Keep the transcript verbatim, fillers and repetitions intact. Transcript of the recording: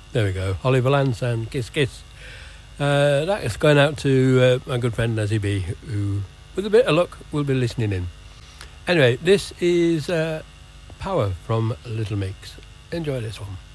There we go. Oliver Lance and Kiss Kiss. Uh, that is going out to uh, my good friend Nazzy B, who, with a bit of luck, will be listening in. Anyway, this is uh, Power from Little Mix. Enjoy this one.